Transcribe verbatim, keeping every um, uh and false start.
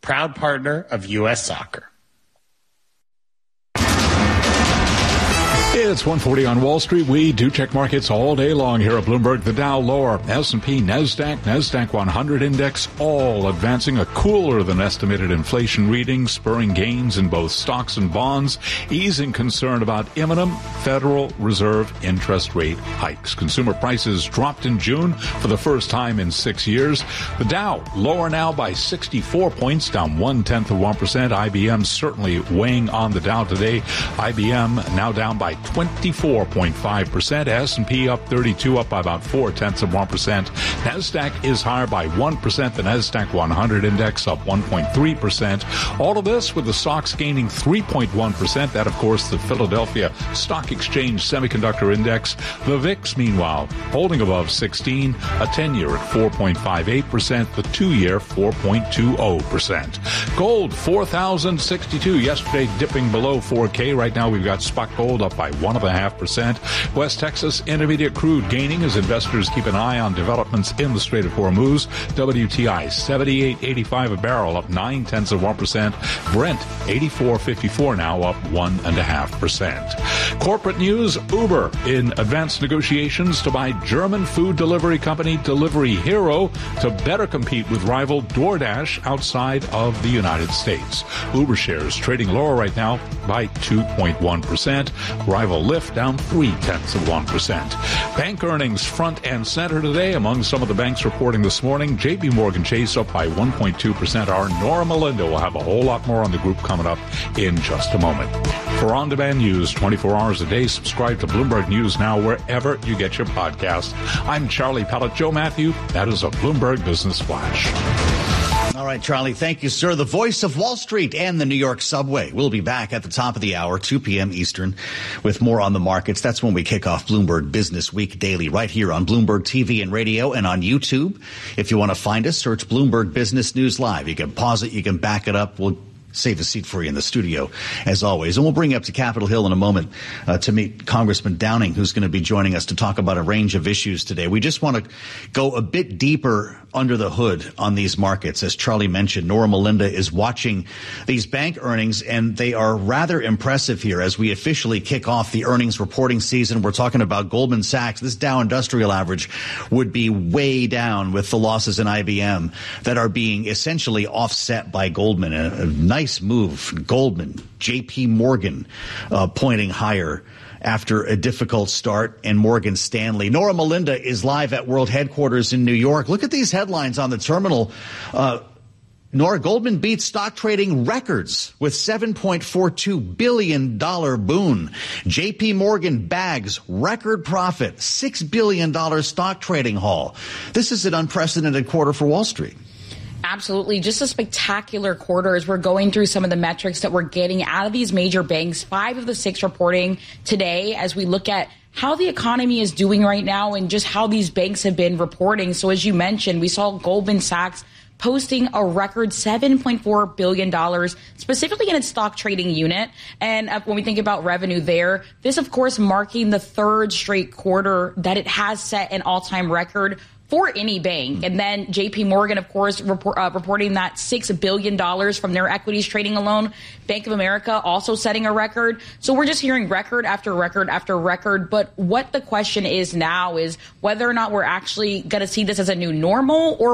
proud partner of U S Soccer. It's one forty on Wall Street. We do check markets all day long here at Bloomberg. The Dow lower, S and P, NASDAQ, NASDAQ one hundred index, all advancing. A cooler than estimated inflation reading, spurring gains in both stocks and bonds, easing concern about imminent Federal Reserve interest rate hikes. Consumer prices dropped in June for the first time in six years. The Dow lower now by sixty-four points, down one-tenth of one percent. I B M certainly weighing on the Dow today. I B M now down by twenty-four point five percent. S and P up thirty-two, up by about four-tenths of one percent. NASDAQ is higher by one percent. The NASDAQ one hundred index up one point three percent. All of this with the stocks gaining three point one percent. That, of course, the Philadelphia Stock Exchange Semiconductor Index. The V I X, meanwhile, holding above sixteen. A ten-year at four point five eight percent. The two-year, four point two zero percent. Gold, four thousand sixty-two. Yesterday, dipping below four K. Right now, we've got spot gold up by one and a half percent. West Texas Intermediate crude gaining as investors keep an eye on developments in the Strait of Hormuz. W T I seventy-eight eighty-five a barrel, up nine tenths of one percent. Brent eighty-four fifty-four now, up one and a half percent. Corporate news: Uber in advanced negotiations to buy German food delivery company Delivery Hero to better compete with rival DoorDash outside of the United States. Uber shares trading lower right now by two point one percent. Rival Lyft down three-tenths of one percent. Bank earnings front and center today. Among some of the banks reporting this morning, J P Morgan Chase up by one point two percent. Our Nora Melinda will have a whole lot more on the group coming up in just a moment. For on-demand news twenty-four hours a day, subscribe to Bloomberg News Now wherever you get your podcast. I'm Charlie Pellet. Joe Matthew, that is a Bloomberg Business Flash. All right, Charlie, thank you, sir. The voice of Wall Street and the New York subway. We'll be back at the top of the hour, two p.m. Eastern, with more on the markets. That's when we kick off Bloomberg Business Week Daily right here on Bloomberg T V and radio and on YouTube. If you want to find us, search Bloomberg Business News Live. You can pause it. You can back it up. We'll save a seat for you in the studio, as always. And we'll bring you up to Capitol Hill in a moment uh, to meet Congressman Downing, who's going to be joining us to talk about a range of issues today. We just want to go a bit deeper under the hood on these markets. As Charlie mentioned, Nora Melinda is watching these bank earnings, and they are rather impressive here as we officially kick off the earnings reporting season. We're talking about Goldman Sachs. This Dow Industrial Average would be way down with the losses in I B M that are being essentially offset by Goldman. A, a nice move. Goldman, J P Morgan uh, pointing higher after a difficult start, and Morgan Stanley. Nora Melinda is live at World Headquarters in New York. Look at these headlines on the terminal. Uh, Nora, Goldman beats stock trading records with seven point four two billion dollars boon. J P Morgan bags record profit, six billion dollars stock trading haul. This is an unprecedented quarter for Wall Street. Absolutely. Just a spectacular quarter as we're going through some of the metrics that we're getting out of these major banks. Five of the six reporting today as we look at how the economy is doing right now and just how these banks have been reporting. So as you mentioned, we saw Goldman Sachs posting a record seven point four billion dollars, specifically in its stock trading unit. And uh, when we think about revenue there, this, of course, marking the third straight quarter that it has set an all-time record for any bank. And then J P Morgan, of course, report, uh, reporting that six billion dollars from their equities trading alone. Bank of America also setting a record. So we're just hearing record after record after record. But what the question is now is whether or not we're actually going to see this as a new normal, or